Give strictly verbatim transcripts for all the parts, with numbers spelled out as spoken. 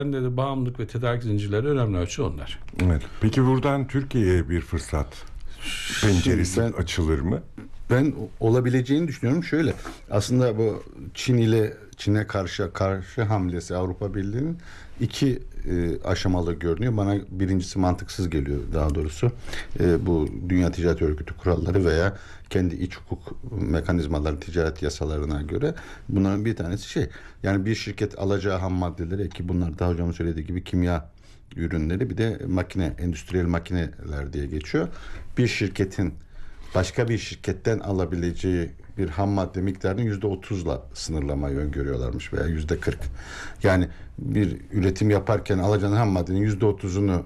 de bağımlılık ve tedarik zincirleri önemli ölçü onlar. Evet. Peki buradan Türkiye'ye bir fırsat penceresi ben, açılır mı? Ben olabileceğini düşünüyorum. Şöyle, aslında bu Çin ile Çin'e karşı karşı hamlesi Avrupa Birliği'nin iki e, aşamalı görünüyor. Bana birincisi mantıksız geliyor daha doğrusu. E, bu Dünya Ticaret Örgütü kuralları veya kendi iç hukuk mekanizmaları, ticaret yasalarına göre bunların bir tanesi şey. Yani bir şirket alacağı ham maddeleri, ki bunlar daha hocamın söylediği gibi kimya ürünleri, bir de makine, endüstriyel makineler diye geçiyor. Bir şirketin başka bir şirketten alabileceği bir ham madde miktarını yüzde otuzla sınırlamayı öngörüyorlarmış veya yüzde kırk. Yani bir üretim yaparken alacağın ham maddenin yüzde otuzunu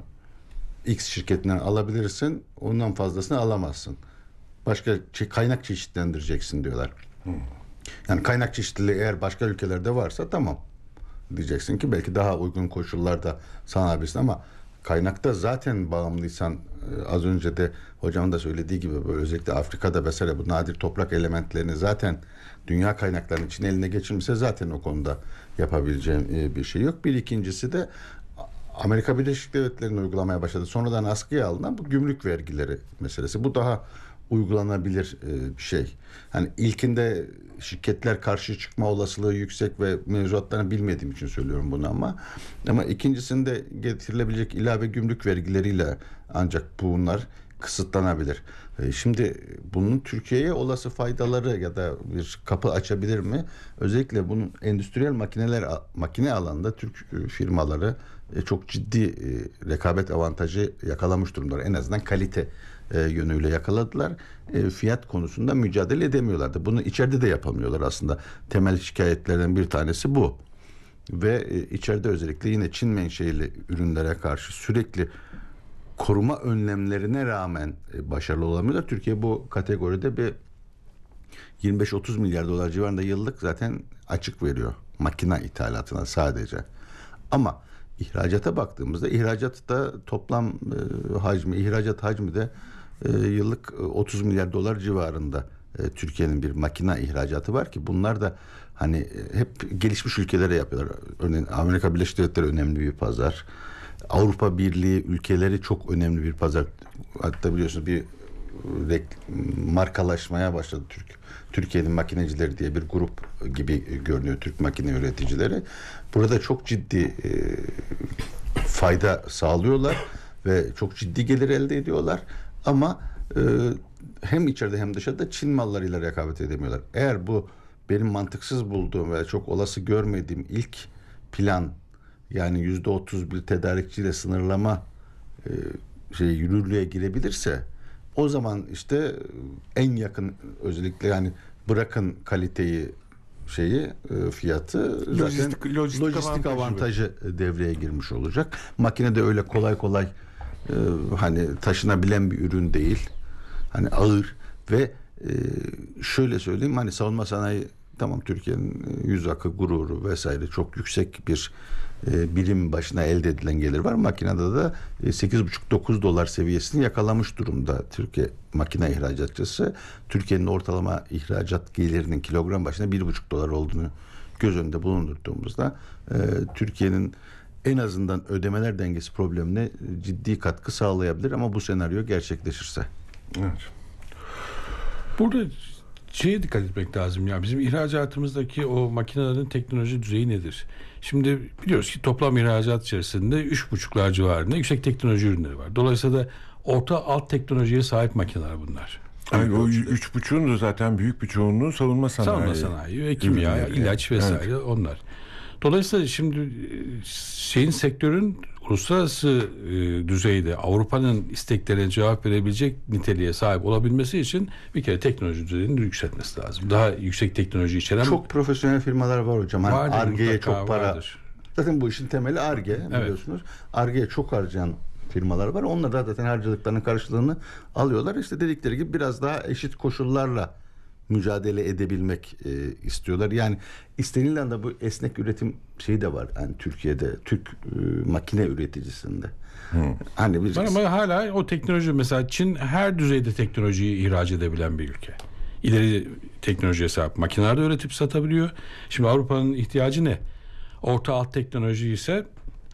X şirketinden alabilirsin, ondan fazlasını alamazsın. Başka kaynak çeşitlendireceksin diyorlar. Hmm. Yani kaynak çeşitliliği eğer başka ülkelerde varsa tamam diyeceksin ki belki daha uygun koşullarda sağlayabilirsin, ama kaynakta zaten bağımlıysan, az önce de hocam da söylediği gibi böyle özellikle Afrika'da vesaire bu nadir toprak elementlerini zaten dünya kaynaklarının Çin eline geçirmişse zaten o konuda yapabileceğim bir şey yok. Bir ikincisi de Amerika Birleşik Devletleri'nin uygulamaya başladı. Sonradan askıya alınan bu gümrük vergileri meselesi. Bu daha uygulanabilir bir şey. Hani ilkinde şirketler karşı çıkma olasılığı yüksek ve mevzuatlarını bilmediğim için söylüyorum bunu, ama ama ikincisinde getirilebilecek ilave gümrük vergileriyle ancak bunlar kısıtlanabilir. Şimdi bunun Türkiye'ye olası faydaları ya da bir kapı açabilir mi? Özellikle bunun endüstriyel makineler makine alanında Türk firmaları çok ciddi rekabet avantajı yakalamış durumdalar. En azından kalite yönüyle yakaladılar. Fiyat konusunda mücadele edemiyorlardı. Bunu içeride de yapamıyorlar aslında. Temel şikayetlerden bir tanesi bu. Ve içeride özellikle yine Çin menşeili ürünlere karşı sürekli koruma önlemlerine rağmen başarılı olamıyorlar. Türkiye bu kategoride bir yirmi beş otuz milyar dolar civarında yıllık zaten açık veriyor makine ithalatına sadece. Ama ihracata baktığımızda ihracatta toplam e, hacmi, ihracat hacmi de e, yıllık otuz milyar dolar civarında. E, Türkiye'nin bir makine ihracatı var ki bunlar da hani e, hep gelişmiş ülkelere yapıyorlar. Örneğin Amerika Birleşik Devletleri önemli bir pazar. Avrupa Birliği ülkeleri çok önemli bir pazar. Hatta biliyorsunuz bir markalaşmaya başladı Türk. Türkiye'nin makinecileri diye bir grup gibi görünüyor, Türk makine üreticileri. Burada çok ciddi e, fayda sağlıyorlar ve çok ciddi gelir elde ediyorlar. Ama e, hem içeride hem dışarıda Çin mallarıyla rekabet edemiyorlar. Eğer bu benim mantıksız bulduğum ve çok olası görmediğim ilk plan, yani yüzde otuz bir tedarikçiyle sınırlama e, şey yürürlüğe girebilirse, o zaman işte en yakın, özellikle yani bırakın kaliteyi, şeyi e, fiyatı lojistik, zaten lojistik, lojistik avantajı, avantajı devreye girmiş olacak. Makine de öyle kolay kolay e, hani taşınabilen bir ürün değil. Hani ağır ve e, şöyle söyleyeyim, hani savunma sanayi tamam, Türkiye'nin yüz akı, gururu vesaire çok yüksek bir e, birim başına elde edilen gelir var. Makinede de e, sekiz buçuk dokuz dolar seviyesini yakalamış durumda Türkiye makine ihracatçısı. Türkiye'nin ortalama ihracat gelirinin kilogram başına bir buçuk dolar olduğunu göz önünde bulundurduğumuzda e, Türkiye'nin en azından ödemeler dengesi problemine ciddi katkı sağlayabilir, ama bu senaryo gerçekleşirse. Evet. Burada şeye dikkat etmek lazım ya. Bizim ihracatımızdaki o makinelerin teknoloji düzeyi nedir? Şimdi biliyoruz ki toplam ihracat içerisinde üç buçuklar civarında yüksek teknoloji ürünleri var. Dolayısıyla da orta alt teknolojiye sahip makineler bunlar. Yani o üç buçuğun da zaten büyük bir çoğunluğu savunma sanayi. Savunma sanayi ve kimya, ürünleri, ilaç vesaire, evet. Onlar. Dolayısıyla şimdi şeyin, sektörün uluslararası e, düzeyde Avrupa'nın isteklerine cevap verebilecek niteliğe sahip olabilmesi için bir kere teknoloji düzeyini yükseltmesi lazım. Daha yüksek teknoloji içeren çok profesyonel firmalar var hocam. Hani Ar-Ge'ye çok para. Vardır. Zaten bu işin temeli Ar-Ge, biliyorsunuz. Evet. Ar-Ge'ye çok harcayan firmalar var. Onlar da zaten harcadıklarının karşılığını alıyorlar. İşte dedikleri gibi biraz daha eşit koşullarla mücadele edebilmek e, istiyorlar. Yani istenilen de bu esnek üretim şeyi de var. Yani Türkiye'de Türk e, makine üreticisinde. Hmm. Hani bir ama hala o teknoloji, mesela Çin her düzeyde teknolojiyi ihraç edebilen bir ülke. İleri teknolojiye sahip makineler de üretip satabiliyor. Şimdi Avrupa'nın ihtiyacı ne? Orta alt teknoloji ise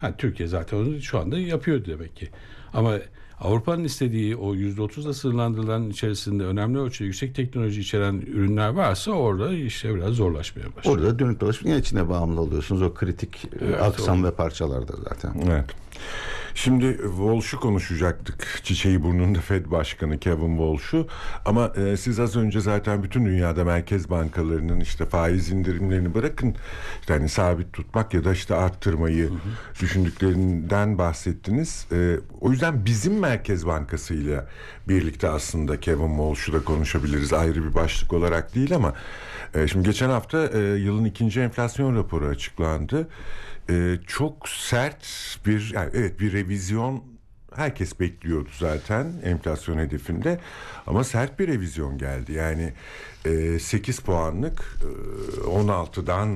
Ha, Türkiye zaten onu şu anda yapıyor demek ki. Ama Avrupa'nın istediği o yüzde otuzla sınırlandırılan içerisinde önemli ölçüde yüksek teknoloji içeren ürünler varsa orada işte biraz zorlaşmaya başlıyor. Orada dönüp dolaşıp yine içine bağımlı oluyorsunuz. O kritik evet, aksam o... ve parçalarda zaten. Evet. Şimdi Walsh'u konuşacaktık. Çiçeği burnunda Fed Başkanı Kevin Walsh'u. Ama e, siz az önce zaten bütün dünyada merkez bankalarının işte faiz indirimlerini bırakın. İşte hani sabit tutmak ya da işte arttırmayı hı hı. düşündüklerinden bahsettiniz. E, o yüzden bizim Merkez Bankası ile birlikte aslında Kevin Walsh'u da konuşabiliriz. Ayrı bir başlık olarak değil ama e, şimdi geçen hafta e, yılın ikinci enflasyon raporu açıklandı. Ee, çok sert bir yani evet bir revizyon herkes bekliyordu zaten enflasyon hedefinde ama sert bir revizyon geldi. Yani e, sekiz puanlık e, on altıdan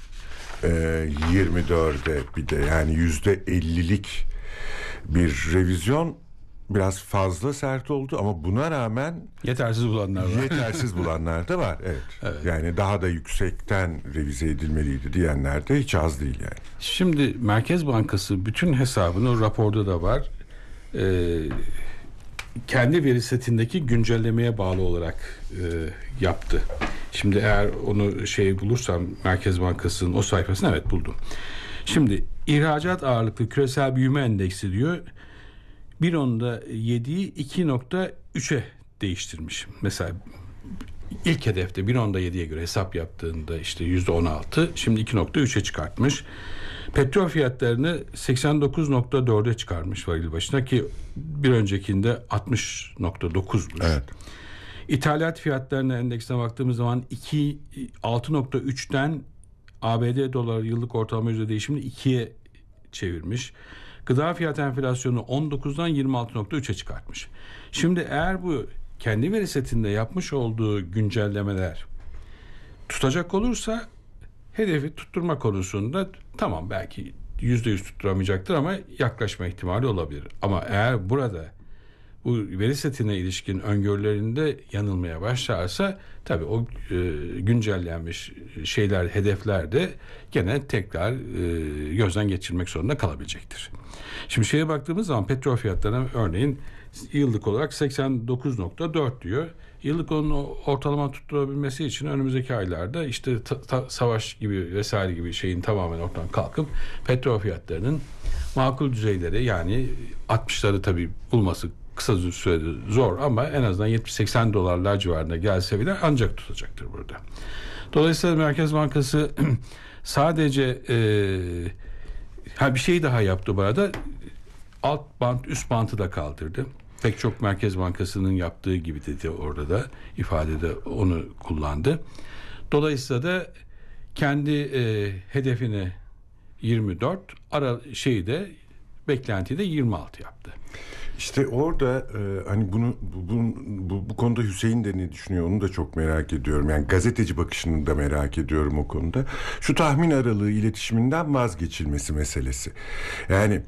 e, yirmi dörde bir de yani yüzde ellilik bir revizyon biraz fazla sert oldu ama buna rağmen yetersiz bulanlar var. Yetersiz bulanlar da var. Evet. Evet. Yani daha da yüksekten revize edilmeliydi diyenler de hiç az değil yani. Şimdi Merkez Bankası bütün hesabını raporda da var. Ee, kendi veri setindeki güncellemeye bağlı olarak e, yaptı. Şimdi eğer onu şey bulursam Merkez Bankası'nın o sayfasını evet buldum. Şimdi ihracat ağırlıklı küresel büyüme endeksi diyor. bir onda yediyi iki nokta üçe değiştirmiş. Mesela ilk hedefte bir onda yediye göre hesap yaptığında işte yüzde on altı, şimdi iki nokta üçe çıkartmış. Petrol fiyatlarını seksen dokuz nokta dörde çıkarmış varil başına ki bir öncekinde altmış nokta dokuzmuş. Evet. İthalat fiyatlarına endeksine baktığımız zaman altı nokta üçten A B D doları yıllık ortalama yüzde değişimini ikiye çevirmiş. Gıda fiyat enflasyonu on dokuzdan yirmi altı nokta üçe çıkartmış. Şimdi eğer bu kendi veri setinde yapmış olduğu güncellemeler tutacak olursa hedefi tutturma konusunda tamam belki yüzde yüz tutturamayacaktır ama yaklaşma ihtimali olabilir. Ama eğer burada bu veri setine ilişkin öngörülerinde yanılmaya başlarsa tabii o e, güncellenmiş şeyler, hedefler de gene tekrar e, gözden geçirmek zorunda kalabilecektir. Şimdi şeye baktığımız zaman petrol fiyatlarına örneğin yıllık olarak seksen dokuz nokta dört diyor. Yıllık onun ortalama tutturabilmesi için önümüzdeki aylarda işte ta, ta, savaş gibi vesaire gibi şeyin tamamen ortadan kalkıp petrol fiyatlarının makul düzeyleri yani altmışları tabii bulması kısa sürede zor ama en azından yetmiş seksen dolarlar civarında gelse bile ancak tutacaktır burada. Dolayısıyla Merkez Bankası sadece e, ha bir şey daha yaptı bu arada, alt bant üst bantı da kaldırdı. Pek çok Merkez Bankası'nın yaptığı gibi dedi orada da ifadede onu kullandı. Dolayısıyla da kendi e, hedefini yirmi dört ara şeyi de beklentiyi de yirmi altı yaptı. İşte orada e, hani bunu bu, bu, bu konuda Hüseyin de ne düşünüyor onu da çok merak ediyorum. Yani gazeteci bakışını da merak ediyorum o konuda. Şu tahmin aralığı iletişiminden vazgeçilmesi meselesi. Yani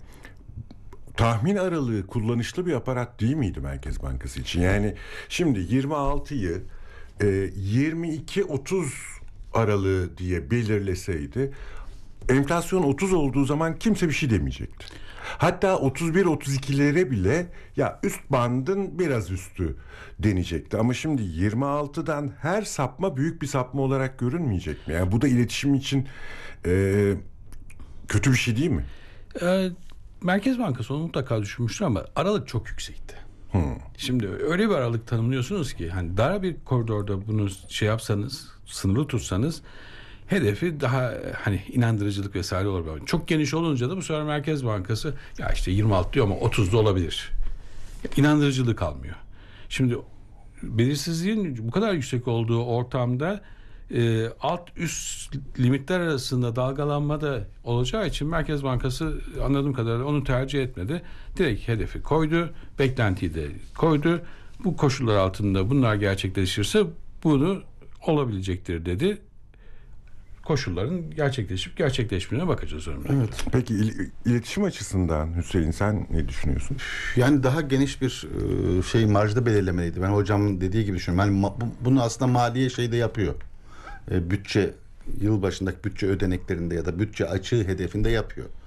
tahmin aralığı kullanışlı bir aparat değil miydi Merkez Bankası için? Yani şimdi yirmi altıyı e, yirmi iki otuz aralığı diye belirleseydi enflasyon otuz olduğu zaman kimse bir şey demeyecekti. Hatta otuz bir otuz ikilere bile ya üst bandın biraz üstü denecekti. Ama şimdi yirmi altıdan her sapma büyük bir sapma olarak görünmeyecek mi? Yani bu da iletişim için e, kötü bir şey değil mi? E, Merkez Bankası onu mutlaka düşünmüştür ama aralık çok yüksekti. Hmm. Şimdi öyle bir aralık tanımlıyorsunuz ki hani dar bir koridorda bunu şey yapsanız, sınırlı tutsanız hedefi daha hani inandırıcılık vesaire olabilir. Çok geniş olunca da bu sefer Merkez Bankası ya işte yirmi altı diyor ama otuz da olabilir. İnandırıcılık kalmıyor. Şimdi belirsizliğin bu kadar yüksek olduğu ortamda e, alt üst limitler arasında dalgalanma da olacağı için Merkez Bankası anladığım kadarıyla onu tercih etmedi. Direkt hedefi koydu, beklentiyi de koydu. Bu koşullar altında bunlar gerçekleşirse bunu olabilecektir dedi. Koşulların gerçekleşip gerçekleşmediğine bakacağız önemli. Evet. Peki il- iletişim açısından Hüseyin sen ne düşünüyorsun? Yani daha geniş bir şey marjda belirlemeliydi. Ben hocamın dediği gibi düşünüyorum. Yani bunu aslında maliye şeyde yapıyor. Bütçe yılbaşındaki bütçe ödeneklerinde ya da bütçe açığı hedefinde yapıyor.